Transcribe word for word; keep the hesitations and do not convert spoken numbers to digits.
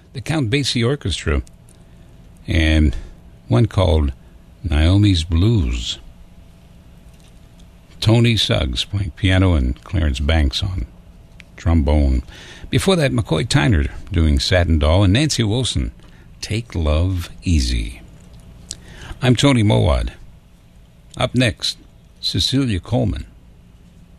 the Count Basie Orchestra, and one called Naomi's Blues. Tony Suggs playing piano and Clarence Banks on trombone. Before that, McCoy Tyner doing Satin Doll, and Nancy Wilson, Take Love Easy. I'm Tony Mowat. Up next, Cecilia Coleman.